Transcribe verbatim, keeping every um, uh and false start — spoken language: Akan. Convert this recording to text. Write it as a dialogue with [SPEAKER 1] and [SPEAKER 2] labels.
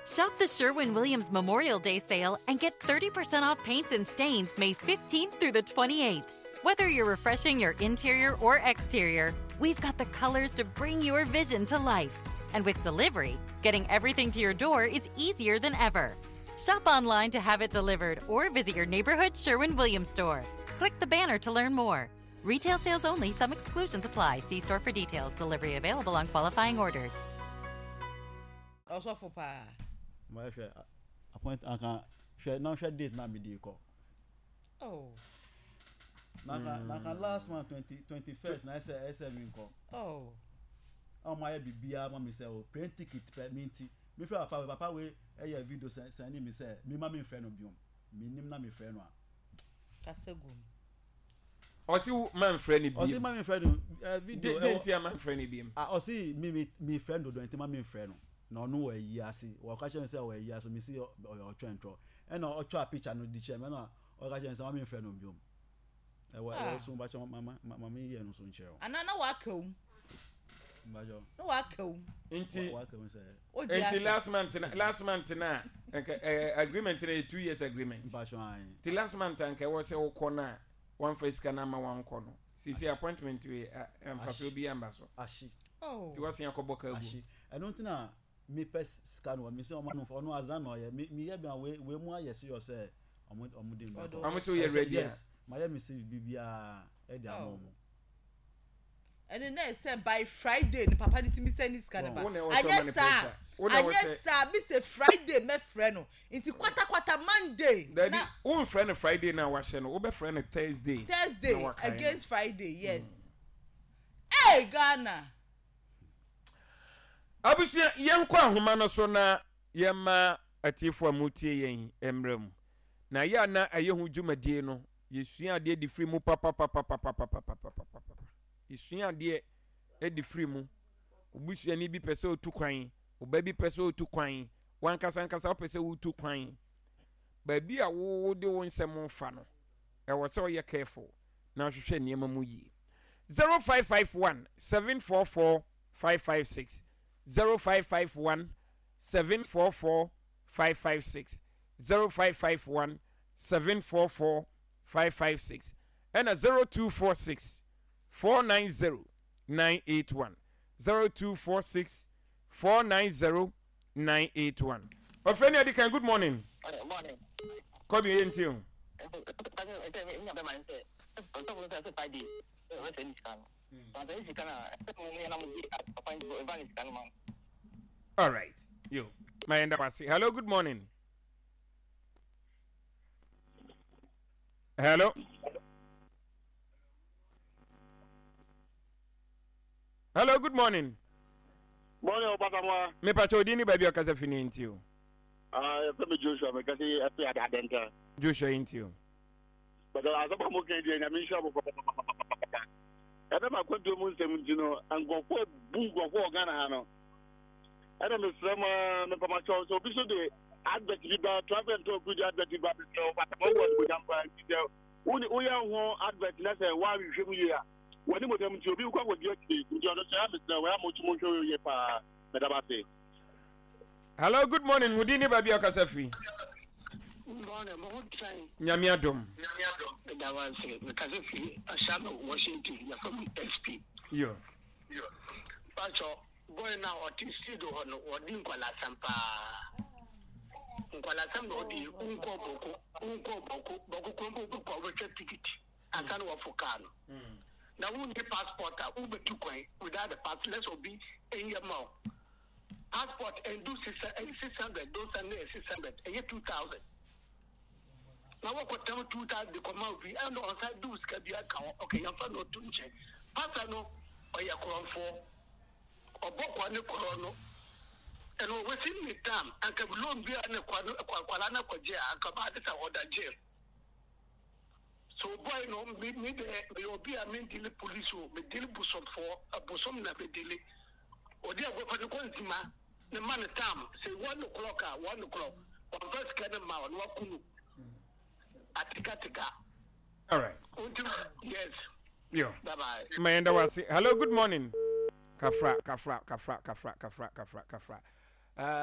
[SPEAKER 1] Shop the Sherwin-Williams Memorial Day sale and get thirty percent off paints and stains May fifteenth through the twenty-eighth. Whether you're refreshing your interior or exterior, we've got the colors to bring your vision to life. And with delivery, getting everything to your door is easier than ever. Shop online to have it delivered or visit your neighborhood Sherwin-Williams store. Click the banner to learn more. Retail sales only. Some exclusions apply. See store for details. Delivery available on qualifying orders.
[SPEAKER 2] Also for pa.
[SPEAKER 3] My share appoint aka share now share date na me dey call.
[SPEAKER 2] Oh.
[SPEAKER 3] Na na last month twenty twenty-first na say S M call.
[SPEAKER 2] Oh.
[SPEAKER 3] Oh my bibia ma me say o print ticket permit. Me feel papa papa we e video send me say me ma me friend no biom. Me nim na me friend no a.
[SPEAKER 2] Kasegum.
[SPEAKER 4] Osi man friend bi.
[SPEAKER 3] Osi ma me friend no video.
[SPEAKER 4] Didn't you man friend bi?
[SPEAKER 3] Ah osi me me me friend do enti ma me friend no. No no we yi ase. Wo ka chen say we yi ase me see o twentro. E na o twa picture no di che me na o ka chen say ma me friend no biom. E wa e so ba che mama mama me ye no so nche o.
[SPEAKER 2] Anana wa kaum.
[SPEAKER 3] Mbajo.
[SPEAKER 2] No wa kaum.
[SPEAKER 4] Inti.
[SPEAKER 3] Wa kaum say.
[SPEAKER 4] Inti last month na last month na agreement na two years agreement.
[SPEAKER 3] Mbajo an.
[SPEAKER 4] Ti last month anke wo say wo kona one face kana ma wan kono. Sisi appointment we am fa so bi ambaso.
[SPEAKER 3] Ashi.
[SPEAKER 2] Oh.
[SPEAKER 4] Ti wasi yakoboka egu.
[SPEAKER 3] Ashi. I don't think me pes scan one me say o man for no azan no ye me ye bia we we mu ayese yo say omo omo dem ba.
[SPEAKER 4] Am so ye ready.
[SPEAKER 3] Yes. My ye me say bibia e dia mo.
[SPEAKER 2] And then say by Friday ni papa ni timi send this scan ba. Anya sa. Anya sa be say Friday me friend no. Inti kwata kwata Monday.
[SPEAKER 4] Daddy, who friend Friday na wa she no, wo be friend Thursday.
[SPEAKER 2] Thursday against Friday, yes. Hey Ghana.
[SPEAKER 4] Abusia yenkwa ahoma no so na yema atifo amutie yen emrem na ya na ayehu dwumadie no yesua ade di free mu papa papa papa papa papa yesua ade e di free mu obusua ni bi pese otu kwan oba bi pese otu kwan wankasa nkasa pese otu kwan ba bi a wo de won nsem fa no e wo se o ye careful na hwehwe niam mu yi zero five five one seven four four five five six zero five five one seven four four five five six zero five five one seven four four five five six and a zero two four six four nine zero nine eight one zero two four six four nine zero nine eight one. Ofeni Adikan, good morning.
[SPEAKER 5] Good morning.
[SPEAKER 4] Come here until. All right, you. My end hello, good morning. Hello. Hello, good morning.
[SPEAKER 5] Morning, Obama.
[SPEAKER 4] Me pacho dini baby okaza fini intio.
[SPEAKER 5] Ah, I'm Joshua. Me kasi api ada adenta.
[SPEAKER 4] Joshua intio.
[SPEAKER 5] But I don't know what I'm going to I don't know what I'm going to do. I'm going to boom, go for Ghana. I don't know some no for my choice. So this is the advert about travel to good advert about the show. But what we can find detail. We we are one advert. Let's say why we should be here. When you them to be what would you do? You understand? We are much more show you pa. Medabase.
[SPEAKER 4] Hello, good morning. Udini baby okasafi.
[SPEAKER 5] Morning, morning.
[SPEAKER 4] Nyami adom.
[SPEAKER 5] Nyami adom. That was it. Because if you a son of Washington, you're from S P.
[SPEAKER 4] Yeah.
[SPEAKER 5] Yeah. But boy now what you see do on what didn't call us some pa. Nkwala sam no di unko boko unko boko boko kombo ko ko ticket. Asan wa fukano. Now we need passport u be tu kwan without the pass let's be in your mouth. Passport and do six hundred, those and six hundred, and two thousand. Now what come two thousand the command we and on side do scabia account. Okay, you have no tunche. Pasa no or your crown for or boko ne korono. And within the time, I can loan be an Aqualana Koja and come out of order jail. So, boy, no, me, me, there will be a main daily police who be daily bosom for a bosom never daily. Or dear, go for the consumer, the man at time, say one o'clock, one o'clock, or first kind of mouth, Wakunu. Atikatika.
[SPEAKER 4] All right.
[SPEAKER 5] Yes.
[SPEAKER 4] Yeah.
[SPEAKER 5] Bye bye.
[SPEAKER 4] My end was hello, good morning. Kafra, kafra, kafra, kafra, kafra, kafra, kafra. Uh,